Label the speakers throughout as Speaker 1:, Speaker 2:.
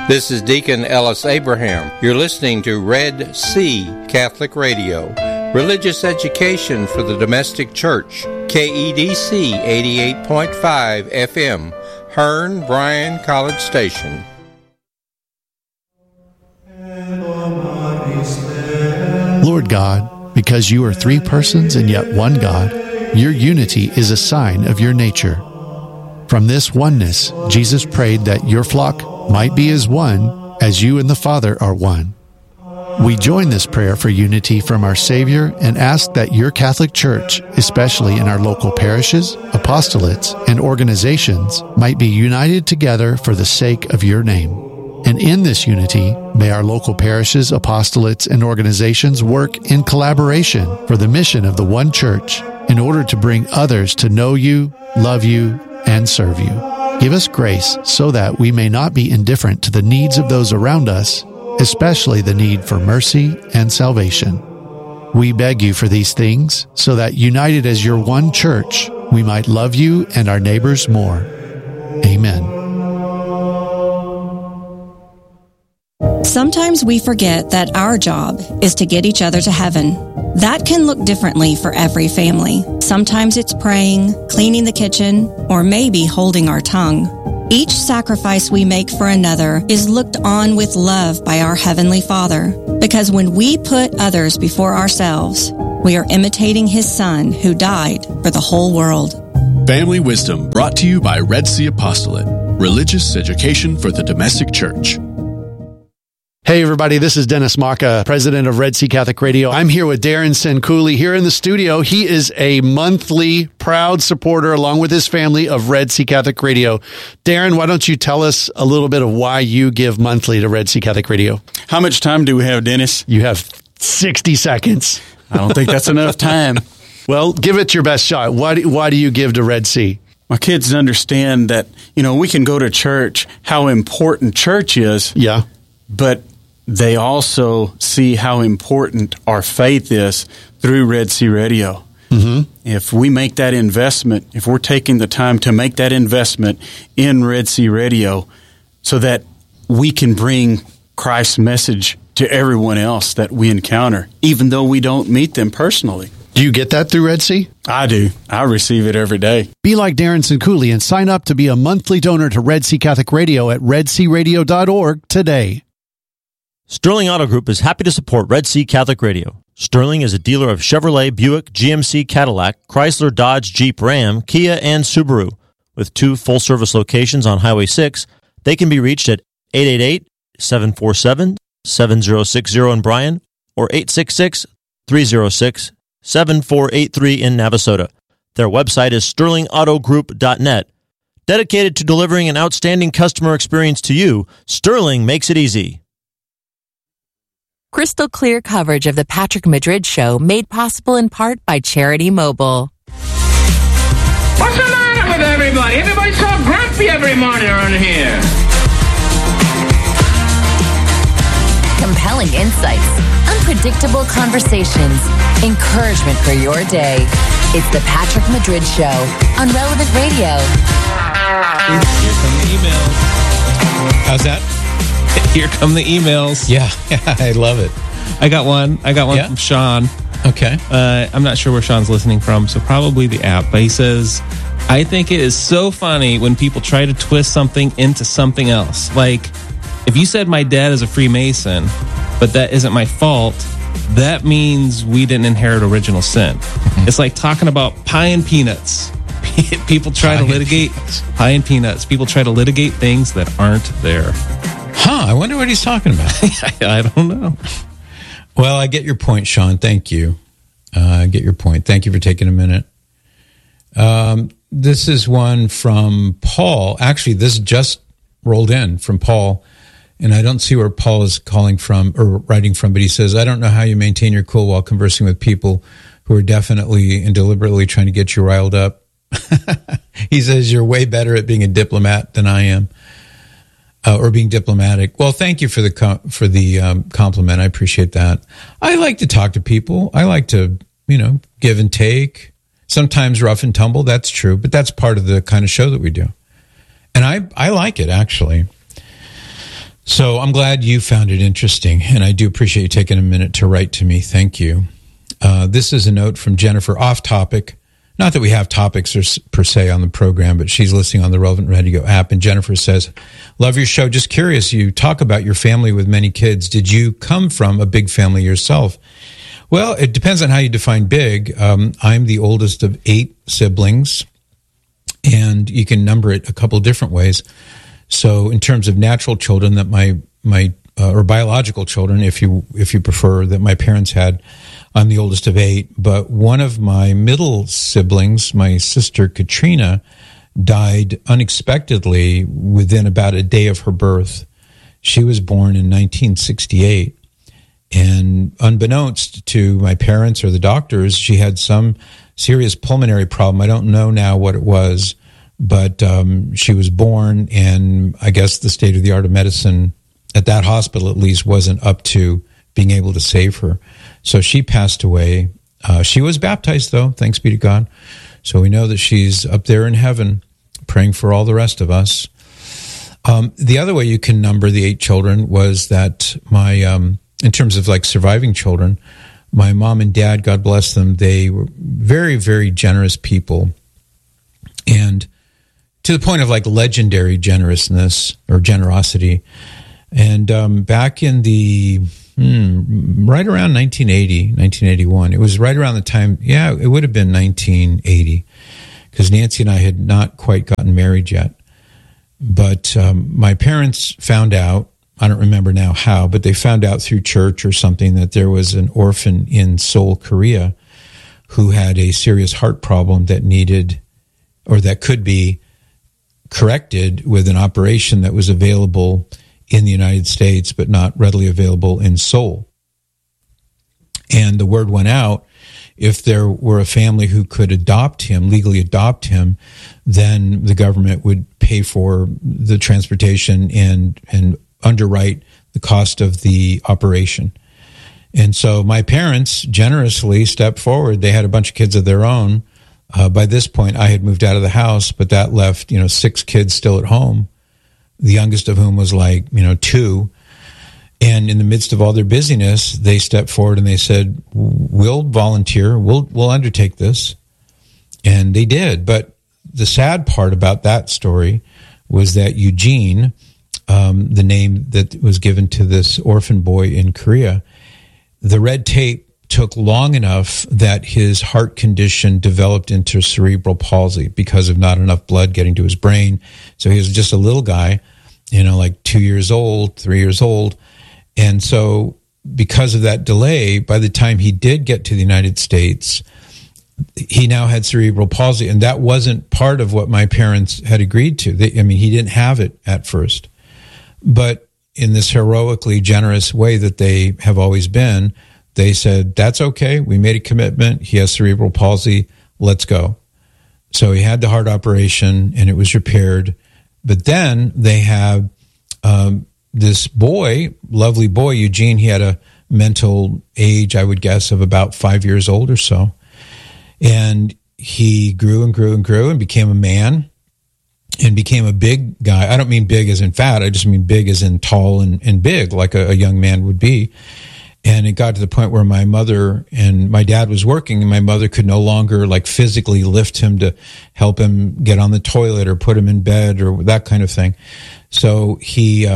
Speaker 1: This is Deacon Ellis Abraham. You're listening to Red Sea Catholic Radio, religious education for the domestic church, KEDC 88.5 FM, Hearn, Bryan College Station.
Speaker 2: Lord God, because you are three persons and yet one God, your unity is a sign of your nature. From this oneness, Jesus prayed that your flock might be as one as you and the Father are one. We join this prayer for unity from our Savior and ask that your Catholic Church, especially in our local parishes, apostolates, and organizations, might be united together for the sake of your name. And in this unity, may our local parishes, apostolates, and organizations work in collaboration for the mission of the one Church in order to bring others to know you, love you, and serve you. Give us grace so that we may not be indifferent to the needs of those around us, especially the need for mercy and salvation. We beg you for these things so that, united as your one Church, we might love you and our neighbors more. Amen.
Speaker 3: Sometimes we forget that our job is to get each other to heaven. That can look differently for every family. Sometimes it's praying, cleaning the kitchen, or maybe holding our tongue. Each sacrifice we make for another is looked on with love by our Heavenly Father, because when we put others before ourselves, we are imitating His Son who died for the whole world.
Speaker 4: Family Wisdom brought to you by Red Sea Apostolate, religious education for the domestic church.
Speaker 2: Hey everybody, this is Dennis Maka, president of Red Sea Catholic Radio. I'm here with Darren Senkouli here in the studio. He is a monthly proud supporter along with his family of Red Sea Catholic Radio. Darren, why don't you tell us a little bit of why you give monthly to Red Sea Catholic Radio?
Speaker 5: How much time do we have, Dennis?
Speaker 2: You have 60 seconds.
Speaker 5: I don't think that's enough time.
Speaker 2: Well, give it your best shot. Why do you give to Red Sea?
Speaker 5: My kids understand that, we can go to church, how important church is.
Speaker 2: Yeah.
Speaker 5: But they also see how important our faith is through Red Sea Radio. Mm-hmm. If we make that investment, if we're taking the time to make that investment in Red Sea Radio so that we can bring Christ's message to everyone else that we encounter, even though we don't meet them personally.
Speaker 2: Do you get that through Red Sea?
Speaker 5: I do. I receive it every day.
Speaker 2: Be like Darren Senkouli and sign up to be a monthly donor to Red Sea Catholic Radio at redsearadio.org today.
Speaker 6: Sterling Auto Group is happy to support Red Sea Catholic Radio. Sterling is a dealer of Chevrolet, Buick, GMC, Cadillac, Chrysler, Dodge, Jeep, Ram, Kia, and Subaru. With 2 full-service locations on Highway 6, they can be reached at 888-747-7060 in Bryan or 866-306-7483 in Navasota. Their website is sterlingautogroup.net. Dedicated to delivering an outstanding customer experience to you, Sterling makes it easy.
Speaker 7: Crystal clear coverage of the Patrick Madrid Show made possible in part by Charity Mobile.
Speaker 8: What's the matter with everybody? Everybody's so grumpy every morning around here.
Speaker 7: Compelling insights, unpredictable conversations, encouragement for your day. It's the Patrick Madrid Show on Relevant Radio.
Speaker 9: Here come the emails. How's that? Here come the emails.
Speaker 10: Yeah, I love it.
Speaker 9: I got one from Sean.
Speaker 10: Okay.
Speaker 9: I'm not sure where Sean's listening from, so probably the app. But he says, I think it is so funny when people try to twist something into something else. Like, if you said my dad is a Freemason, but that isn't my fault, that means we didn't inherit original sin. Mm-hmm. It's like talking about pie and peanuts. People try to litigate pie and peanuts. People try to litigate things that aren't there.
Speaker 10: I wonder what he's talking about.
Speaker 9: I don't know.
Speaker 10: Well, I get your point, Sean. Thank you. I get your point. Thank you for taking a minute. This is one from Paul. Actually, this just rolled in from Paul, and I don't see where Paul is calling from or writing from, but he says, I don't know how you maintain your cool while conversing with people who are definitely and deliberately trying to get you riled up. He says, you're way better at being a diplomat than I am. Or being diplomatic. Well, thank you for the compliment. I appreciate that. I like to talk to people. I like to, give and take. Sometimes rough and tumble. That's true, but that's part of the kind of show that we do. And I like it, actually. So I'm glad you found it interesting, and I do appreciate you taking a minute to write to me. Thank you. This is a note from Jennifer, off topic. Not that we have topics per se on the program, but she's listening on the Relevant Radio app. And Jennifer says, love your show. Just curious, you talk about your family with many kids. Did you come from a big family yourself? Well, it depends on how you define big. I'm the oldest of 8 siblings, and you can number it a couple different ways. So in terms of natural children that my or biological children, if you prefer, that my parents had, I'm the oldest of 8, but one of my middle siblings, my sister Katrina, died unexpectedly within about a day of her birth. She was born in 1968, and unbeknownst to my parents or the doctors, she had some serious pulmonary problem. I don't know now what it was, but she was born, and I guess the state of the art of medicine at that hospital at least wasn't up to being able to save her. So she passed away. She was baptized, though, thanks be to God. So we know that she's up there in heaven praying for all the rest of us. The other way you can number the 8 children was that my, in terms of like surviving children, my mom and dad, God bless them, they were very, very generous people. And to the point of like legendary generousness or generosity. And back in the right around 1980, 1981, it was right around the time, it would have been 1980, because Nancy and I had not quite gotten married yet. But my parents found out, I don't remember now how, but they found out through church or something that there was an orphan in Seoul, Korea, who had a serious heart problem that needed, or that could be corrected with an operation that was available in the United States, but not readily available in Seoul. And the word went out, if there were a family who could adopt him, legally adopt him, then the government would pay for the transportation and underwrite the cost of the operation. And so my parents generously stepped forward. They had a bunch of kids of their own. By this point, I had moved out of the house, but that left, 6 kids still at home. The youngest of whom was 2. And in the midst of all their busyness, they stepped forward and they said, we'll volunteer, we'll undertake this. And they did. But the sad part about that story was that Eugene, the name that was given to this orphan boy in Korea, the red tape took long enough that his heart condition developed into cerebral palsy because of not enough blood getting to his brain. So he was just a little guy, 2 years old, 3 years old. And so because of that delay, by the time he did get to the United States, he now had cerebral palsy. And that wasn't part of what my parents had agreed to. He didn't have it at first. But in this heroically generous way that they have always been, they said, that's okay. We made a commitment. He has cerebral palsy. Let's go. So he had the heart operation and it was repaired. But then they had this boy, lovely boy, Eugene. He had a mental age, I would guess, of about 5 years old or so. And he grew and grew and grew and became a man and became a big guy. I don't mean big as in fat. I just mean big as in tall and big, like a young man would be. And it got to the point where my mother and my dad was working, and my mother could no longer physically lift him to help him get on the toilet or put him in bed or that kind of thing. So he,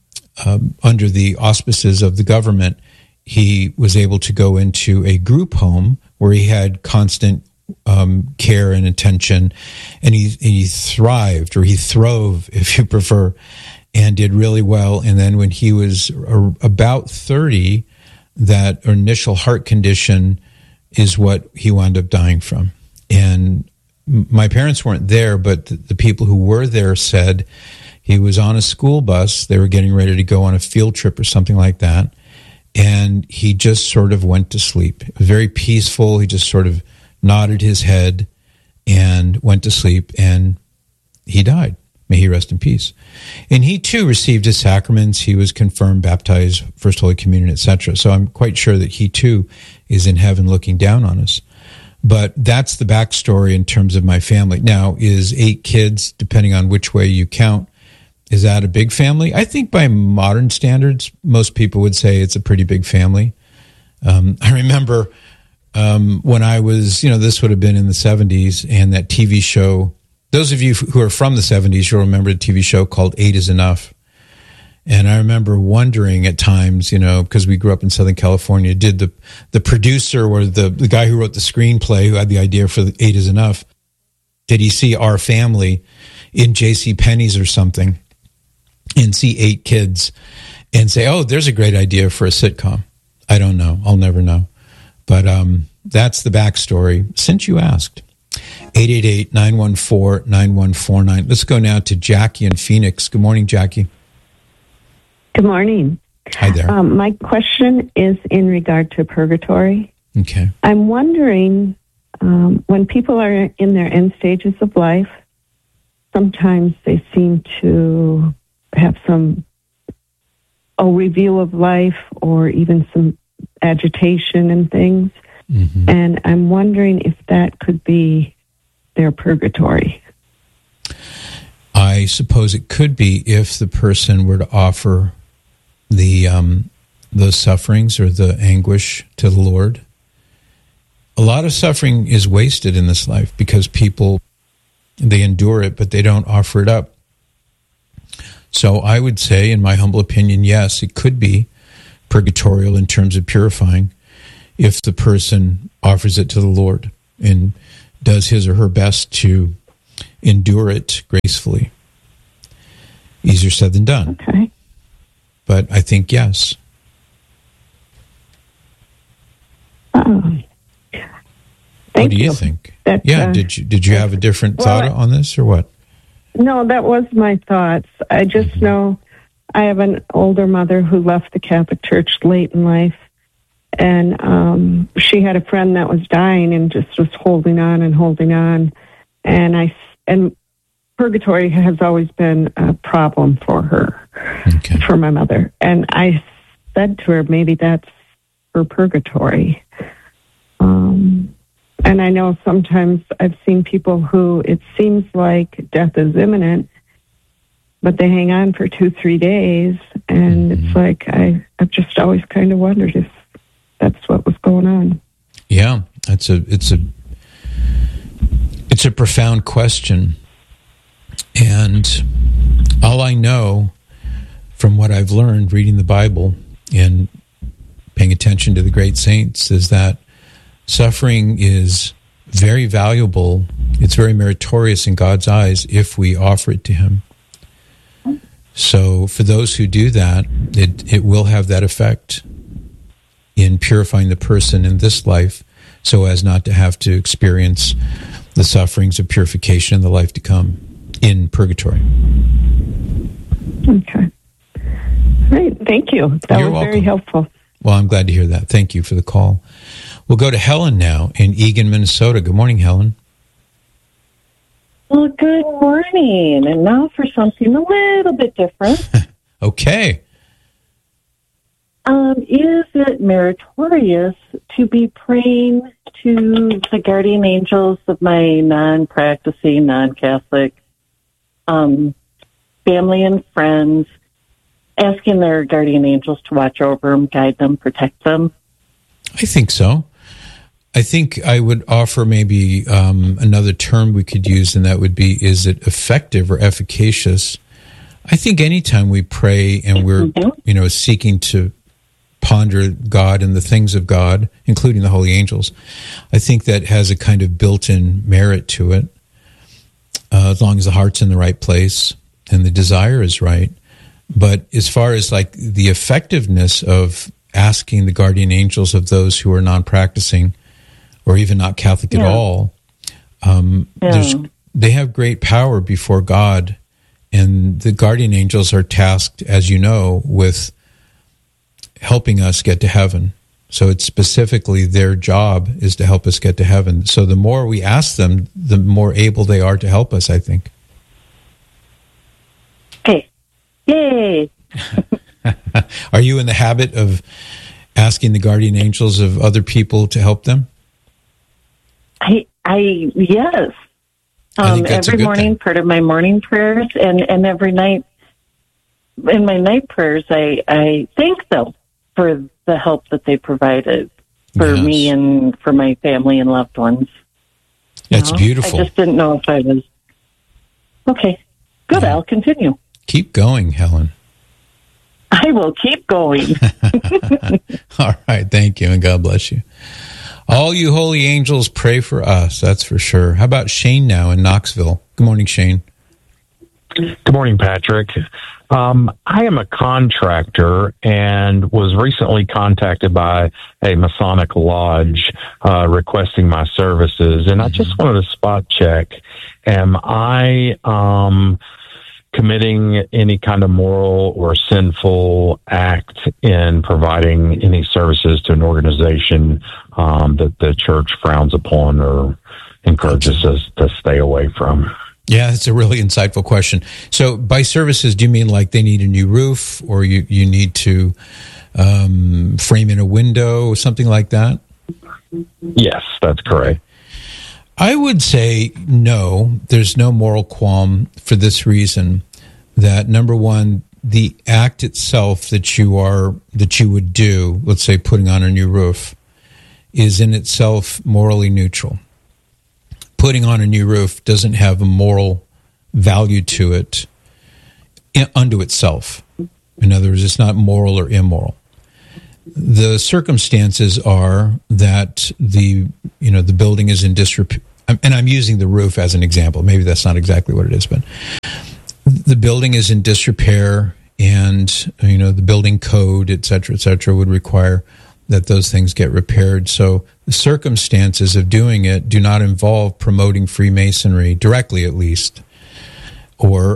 Speaker 10: under the auspices of the government, he was able to go into a group home where he had constant care and attention, and he thrived, or he throve, if you prefer, and did really well. And then when he was about 30, that initial heart condition is what he wound up dying from. And my parents weren't there, but the people who were there said he was on a school bus. They were getting ready to go on a field trip or something like that. And he just sort of went to sleep. It was very peaceful. He just sort of nodded his head and went to sleep, and he died. May he rest in peace. And he too received his sacraments. He was confirmed, baptized, First Holy Communion, etc. So I'm quite sure that he too is in heaven looking down on us. But that's the backstory in terms of my family. Now, is 8 kids, depending on which way you count, Is that a big family? I think by modern standards, most people would say it's a pretty big family. I remember when I was, this would have been in the 70s, and that TV show, those of you who are from the 70s, you'll remember the TV show called 8 is Enough. And I remember wondering at times, because we grew up in Southern California, did the producer or the guy who wrote the screenplay, who had the idea for the 8 is Enough, did he see our family in J.C. Penney's or something and see 8 kids and say, oh, there's a great idea for a sitcom? I don't know. I'll never know. But that's the backstory, since you asked. 888-914-9149. Let's go now to Jackie in Phoenix. Good morning, Jackie.
Speaker 11: Good morning.
Speaker 10: Hi there.
Speaker 11: My question is in regard to purgatory.
Speaker 10: Okay.
Speaker 11: I'm wondering, when people are in their end stages of life, sometimes they seem to have some review of life or even some agitation and things. Mm-hmm. And I'm wondering if that could be their purgatory.
Speaker 10: I suppose it could be if the person were to offer those sufferings or the anguish to the Lord. A lot of suffering is wasted in this life because people, they endure it, but they don't offer it up. So I would say, in my humble opinion, yes, it could be purgatorial in terms of purifying if the person offers it to the Lord and does his or her best to endure it gracefully. Easier said than done.
Speaker 11: Okay.
Speaker 10: But I think yes.
Speaker 11: Thank
Speaker 10: what do you think? Did you have a different thought on this or what?
Speaker 11: No, that was my thoughts. I just know I have an older mother who left the Catholic Church late in life, and she had a friend that was dying and just was holding on, and purgatory has always been a problem for her, for my mother, and I said to her, maybe that's her purgatory. And I know sometimes I've seen people who it seems like death is imminent, but they hang on for 2-3 days, and it's like I've just always kind of wondered if that's what was going on.
Speaker 10: Yeah, it's a profound question, and all I know from what I've learned reading the Bible and paying attention to the great saints is that suffering is very valuable. It's very meritorious in God's eyes if we offer it to Him. So for those who do that, it will have that effect in purifying the person in this life so as not to have to experience the sufferings of purification in the life to come in purgatory.
Speaker 11: Okay. Great. Thank you. That was very helpful.
Speaker 10: Well, I'm glad to hear that. Thank you for the call. We'll go to Helen now in Eagan, Minnesota. Good morning, Helen.
Speaker 12: Well, good morning. And now for something a little bit different.
Speaker 10: Okay.
Speaker 12: Is it meritorious to be praying to the guardian angels of my non-practicing, non-Catholic family and friends, asking their guardian angels to watch over them, guide them, protect them?
Speaker 10: I think so. I think I would offer maybe another term we could use, and that would be, is it effective or efficacious? I think anytime we pray and we're, seeking to ponder God and the things of God, including the holy angels, I think that has a kind of built-in merit to it, as long as the heart's in the right place and the desire is right. But as far as like the effectiveness of asking the guardian angels of those who are non-practicing or even not Catholic at all, they have great power before God, and the guardian angels are tasked, as you know, with helping us get to heaven. So it's specifically their job is to help us get to heaven. So the more we ask them, the more able they are to help us, I think.
Speaker 12: Okay. Yay!
Speaker 10: Are you in the habit of asking the guardian angels of other people to help them?
Speaker 12: Yes. Every morning, part of my morning prayers, and every night in my night prayers, I thank them for the help that they provided for me and for my family and loved ones.
Speaker 10: That's beautiful.
Speaker 12: I just didn't know if I was... Okay, good, I'll continue.
Speaker 10: Keep going, Helen.
Speaker 12: I will keep going.
Speaker 10: All right, thank you, and God bless you. All you holy angels, pray for us, that's for sure. How about Shane now in Knoxville? Good morning, Shane.
Speaker 13: Good morning, Patrick. I am a contractor and was recently contacted by a Masonic lodge requesting my services. And I just wanted to spot check. Am I committing any kind of moral or sinful act in providing any services to an organization that the church frowns upon or encourages us to stay away from?
Speaker 10: Yeah, that's a really insightful question. So by services, do you mean like they need a new roof or you need to frame in a window or something like that?
Speaker 13: Yes, that's correct.
Speaker 10: I would say no, there's no moral qualm for this reason, that number one, the act itself that you would do, let's say putting on a new roof, is in itself morally neutral. Putting on a new roof doesn't have a moral value to it unto itself. In other words, it's not moral or immoral. The circumstances are that the building is in disrepair, and I'm using the roof as an example. Maybe that's not exactly what it is, but the building is in disrepair, and the building code, et cetera, would require that those things get repaired. So the circumstances of doing it do not involve promoting Freemasonry directly, at least, or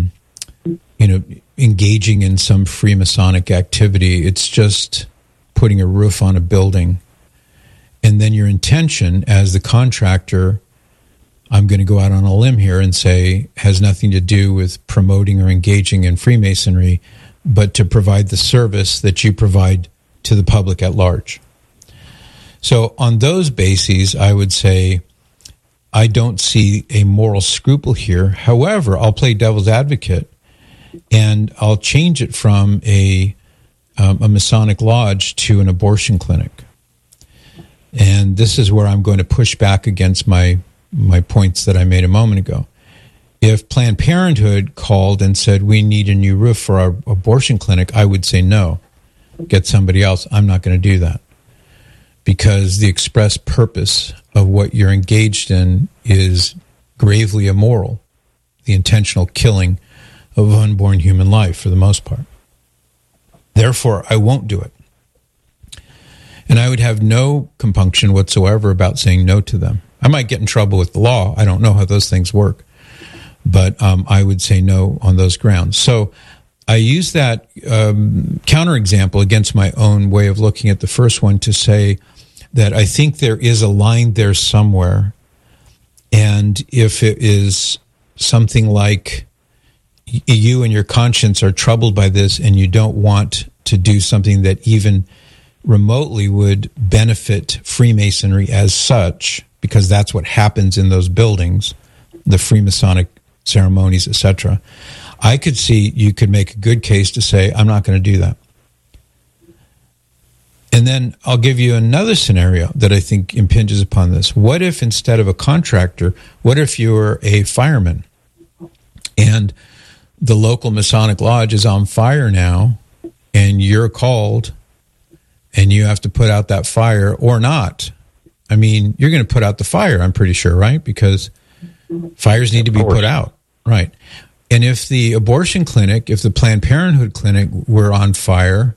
Speaker 10: engaging in some Freemasonic activity. It's just putting a roof on a building. And then your intention as the contractor, I'm going to go out on a limb here and say, has nothing to do with promoting or engaging in Freemasonry, but to provide the service that you provide to the public at large. So on those bases, I would say I don't see a moral scruple here. However, I'll play devil's advocate, and I'll change it from a Masonic lodge to an abortion clinic. And this is where I'm going to push back against my points that I made a moment ago. If Planned Parenthood called and said, we need a new roof for our abortion clinic, I would say no. Get somebody else. I'm not going to do that, because the express purpose of what you're engaged in is gravely immoral, the intentional killing of unborn human life for the most part. Therefore, I won't do it. And I would have no compunction whatsoever about saying no to them. I might get in trouble with the law. I don't know how those things work, but I would say no on those grounds. So I use that counterexample against my own way of looking at the first one to say that I think there is a line there somewhere. And if it is something like you and your conscience are troubled by this and you don't want to do something that even remotely would benefit Freemasonry as such, because that's what happens in those buildings, the Freemasonic ceremonies, etc., I could see you could make a good case to say, I'm not going to do that. And then I'll give you another scenario that I think impinges upon this. What if instead of a contractor, what if you were a fireman and the local Masonic lodge is on fire now and you're called and you have to put out that fire or not? I mean, you're going to put out the fire, I'm pretty sure, right? Because fires need to be put out, right? And if the abortion clinic, if the Planned Parenthood clinic were on fire,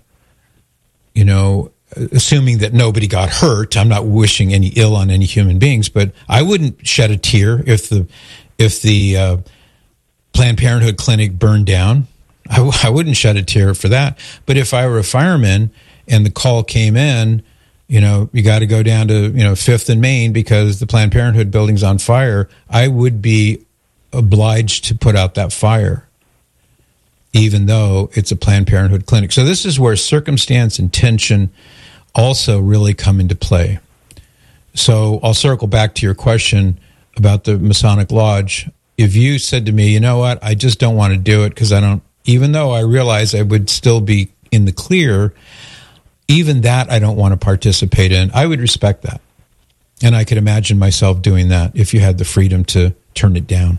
Speaker 10: assuming that nobody got hurt, I'm not wishing any ill on any human beings, but I wouldn't shed a tear if the Planned Parenthood clinic burned down. I wouldn't shed a tear for that. But if I were a fireman and the call came in, you got to go down to 5th and Main because the Planned Parenthood building's on fire, I would be obliged to put out that fire, even though it's a Planned Parenthood clinic. So this is where circumstance and tension also really come into play. So I'll circle back to your question about the Masonic Lodge. If you said to me, you know what, I just don't want to do it because I don't even though I realize I would still be in the clear, even that I don't want to participate in. I would respect that. And I could imagine myself doing that if you had the freedom to turn it down.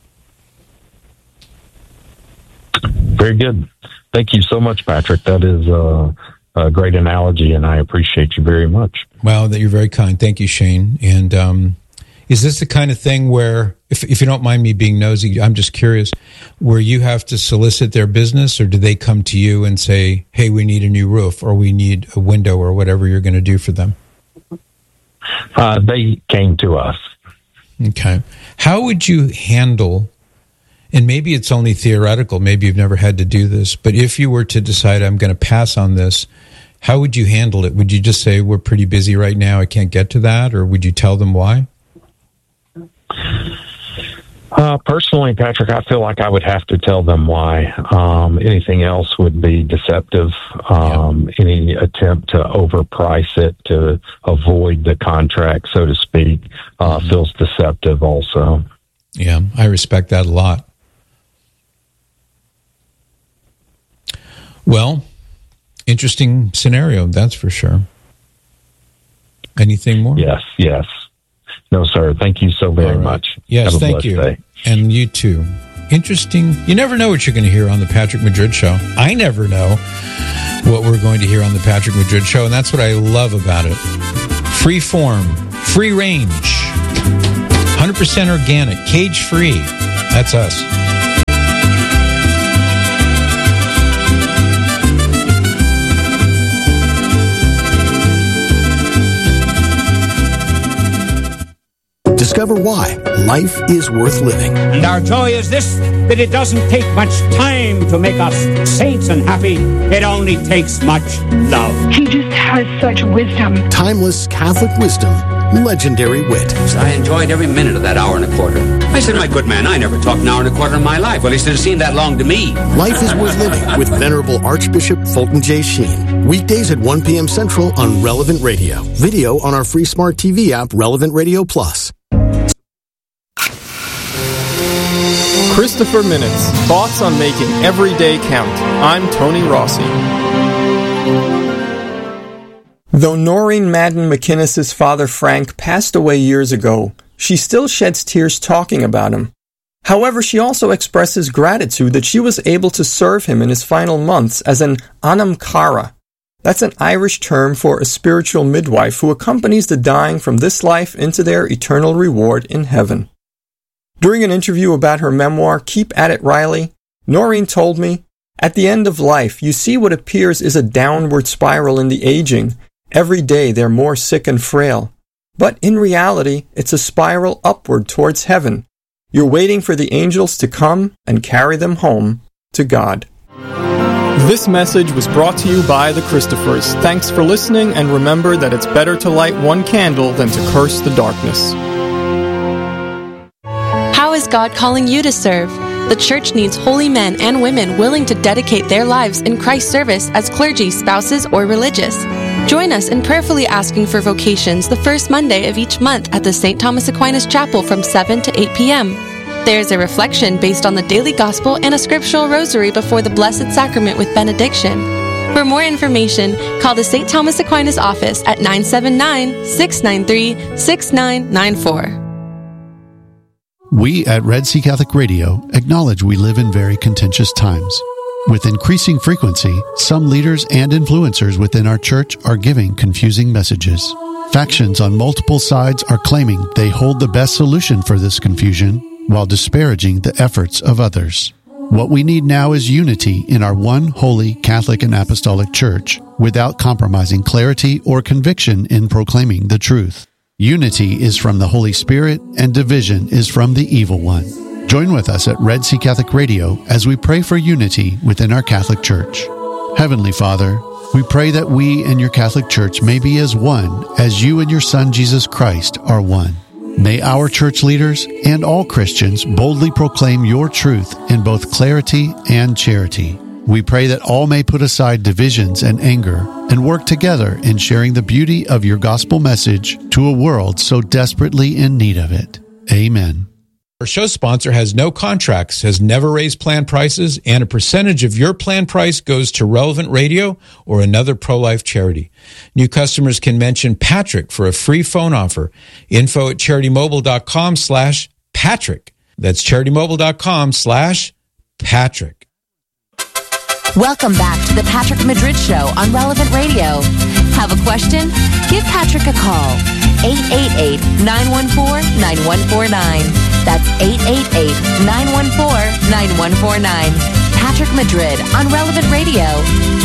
Speaker 13: Very good. Thank you so much, Patrick. That is a great analogy, and I appreciate you very much.
Speaker 10: Well, that you're very kind. Thank you, Shane. And is this the kind of thing where, if you don't mind me being nosy, I'm just curious, where you have to solicit their business, or do they come to you and say, hey, we need a new roof, or we need a window, or whatever you're going to do for them?
Speaker 13: They came to us.
Speaker 10: Okay. How would you handle, and maybe it's only theoretical, maybe you've never had to do this, but if you were to decide I'm going to pass on this, how would you handle it? Would you just say, we're pretty busy right now, I can't get to that? Or would you tell them why?
Speaker 13: Personally, Patrick, I feel like I would have to tell them why. Anything else would be deceptive. Any attempt to overprice it to avoid the contract, so to speak, feels deceptive also.
Speaker 10: Yeah, I respect that a lot. Well, interesting scenario, that's for sure. Anything more?
Speaker 13: Yes. No, sir. Thank you so very much.
Speaker 10: Yes, thank you.
Speaker 13: Day.
Speaker 10: And you too. Interesting. You never know what you're going to hear on the Patrick Madrid Show. I never know what we're going to hear on the Patrick Madrid Show, and that's what I love about it. Free form, free range, 100% organic, cage-free. That's us.
Speaker 14: Discover why life is worth living.
Speaker 15: And our joy is this, that it doesn't take much time to make us saints and happy. It only takes much love.
Speaker 16: He just has such wisdom.
Speaker 14: Timeless Catholic wisdom, legendary wit.
Speaker 17: I enjoyed every minute of that hour and a quarter. I said, my good man, I never talked an hour and a quarter in my life. Well, he said, it seemed that long to me.
Speaker 14: Life is worth living with Venerable Archbishop Fulton J. Sheen. Weekdays at 1 p.m. Central on Relevant Radio. Video on our free smart TV app, Relevant Radio Plus.
Speaker 18: Christopher Minutes, thoughts on making every day count. I'm Tony Rossi. Though Noreen Madden McInnes's father Frank passed away years ago, she still sheds tears talking about him. However, she also expresses gratitude that she was able to serve him in his final months as an Anam Cara. That's an Irish term for a spiritual midwife who accompanies the dying from this life into their eternal reward in heaven. During an interview about her memoir, Keep At It, Riley, Noreen told me, at the end of life, you see what appears is a downward spiral in the aging. Every day they're more sick and frail. But in reality, it's a spiral upward towards heaven. You're waiting for the angels to come and carry them home to God. This message was brought to you by the Christophers. Thanks for listening, and remember that it's better to light one candle than to curse the darkness.
Speaker 19: How is God calling you to serve? The church needs holy men and women willing to dedicate their lives in Christ's service as clergy, spouses, or religious. Join us in prayerfully asking for vocations the first Monday of each month at the St. Thomas Aquinas Chapel from 7 to 8 p.m. There's a reflection based on the daily gospel and a scriptural rosary before the Blessed Sacrament with benediction. For more information, call the St. Thomas Aquinas office at 979-693-6994.
Speaker 2: We at Red Sea Catholic Radio acknowledge we live in very contentious times. With increasing frequency, some leaders and influencers within our church are giving confusing messages. Factions on multiple sides are claiming they hold the best solution for this confusion while disparaging the efforts of others. What we need now is unity in our one holy Catholic and Apostolic Church without compromising clarity or conviction in proclaiming the truth. Unity is from the Holy Spirit, and division is from the evil one. Join with us at Red Sea Catholic Radio as we pray for unity within our Catholic Church. Heavenly Father, we pray that we and your Catholic Church may be as one as you and your Son Jesus Christ are one. May our church leaders and all Christians boldly proclaim your truth in both clarity and charity. We pray that all may put aside divisions and anger and work together in sharing the beauty of your gospel message to a world so desperately in need of it. Amen.
Speaker 10: Our show sponsor has no contracts, has never raised plan prices, and a percentage of your plan price goes to Relevant Radio or another pro-life charity. New customers can mention Patrick for a free phone offer. info@CharityMobile.com/Patrick. That's CharityMobile.com/Patrick.
Speaker 7: Welcome back to the Patrick Madrid Show on Relevant Radio. Have a question? Give Patrick a call. 888-914-9149. That's 888-914-9149. Patrick Madrid on Relevant Radio.